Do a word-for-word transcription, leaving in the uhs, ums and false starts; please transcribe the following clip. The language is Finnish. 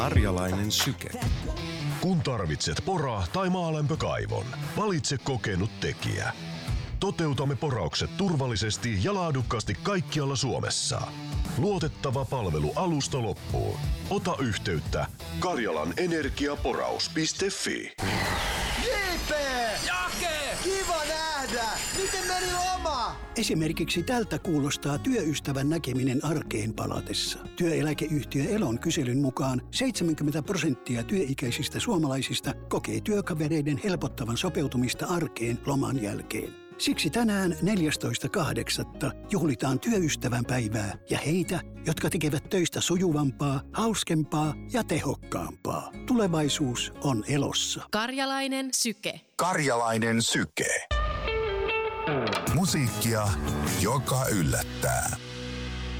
Karjalainen syke. Kun tarvitset pora- tai maalämpökaivon, valitse kokenut tekijä. Toteutamme poraukset turvallisesti ja laadukkaasti kaikkialla Suomessa. Luotettava palvelu alusta loppuun. Ota yhteyttä karjalan energiaporaus piste fi. J P! Jake! Kiva nähdä! Miten meni loma? Esimerkiksi tältä kuulostaa työystävän näkeminen arkeen palatessa. Työeläkeyhtiö Elon kyselyn mukaan seitsemänkymmentä prosenttia työikäisistä suomalaisista kokee työkavereiden helpottavan sopeutumista arkeen loman jälkeen. Siksi tänään neljästoista kahdeksatta juhlitaan työystävän päivää ja heitä, jotka tekevät töistä sujuvampaa, hauskempaa ja tehokkaampaa. Tulevaisuus on Elossa. Karjalainen syke. Karjalainen syke. Musiikkia, joka yllättää.